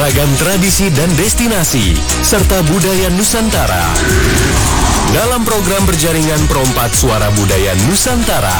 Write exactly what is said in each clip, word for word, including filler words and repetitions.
beragam tradisi dan destinasi, serta budaya Nusantara. Dalam program berjaringan Perompat Suara Budaya Nusantara.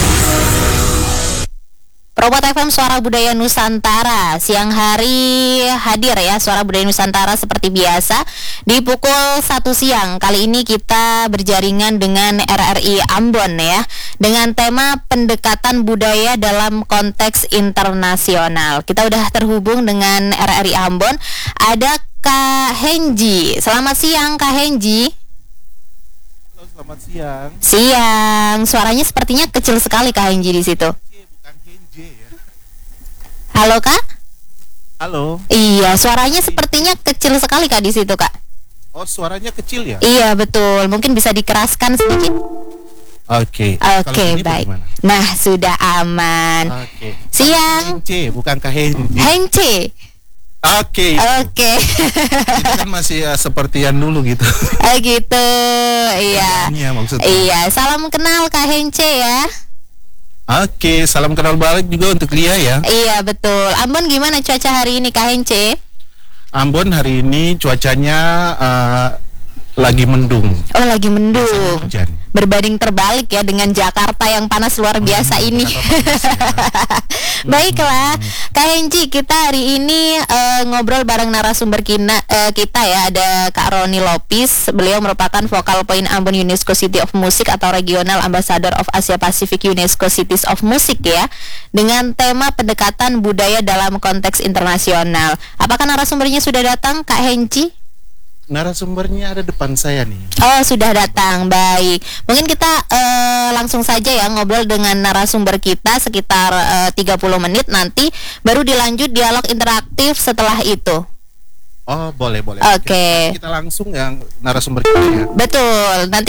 Perompat F M Suara Budaya Nusantara, siang hari hadir ya Suara Budaya Nusantara seperti biasa di pukul satu siang. Kali ini kita berjaringan dengan R R I Ambon ya, dengan tema pendekatan budaya dalam konteks internasional. Kita udah terhubung dengan R R I Ambon. Ada Kak Henji. Selamat siang Kak Henji. Halo, selamat siang. Siang. Suaranya sepertinya kecil sekali Kak Henji di situ. Bukan Henje ya. Halo Kak? Halo. Iya, suaranya sepertinya kecil sekali Kak di situ Kak. Oh, suaranya kecil ya? Iya betul, mungkin bisa dikeraskan sedikit. Oke. Oke, baik. Bagaimana? Nah, sudah aman. Oke. Siang. Henje, bukan Henje. Hence. Oke. Oke. Itu kan masih ya, seperti yang dulu gitu. Oh gitu. Iya. Iya, maksudnya. Iya, salam kenal Kak Hence ya. Oke, salam kenal balik juga untuk Lia ya. Iya betul. Ambon gimana cuaca hari ini Kak Hence? Ambon hari ini cuacanya uh, lagi mendung. Oh lagi mendung. Hujan. Berbanding terbalik ya dengan Jakarta yang panas luar biasa Hmm, ini. panas ya. Baiklah, Kak Henji, kita hari ini uh, ngobrol bareng narasumber kina, uh, kita ya. Ada Kak Roni Lopis. Beliau merupakan Focal Point Ambon UNESCO City of Music atau Regional Ambassador of Asia Pacific UNESCO Cities of Music ya, dengan tema pendekatan budaya dalam konteks internasional. Apakah narasumbernya sudah datang Kak Henji? Narasumbernya ada depan saya nih. Oh sudah datang, baik. Mungkin kita uh, langsung saja ya ngobrol dengan narasumber kita sekitar uh, tiga puluh menit, nanti baru dilanjut dialog interaktif setelah itu. Oh boleh boleh. Oke. Kita, kita langsung yang narasumber kita ya. Betul, nanti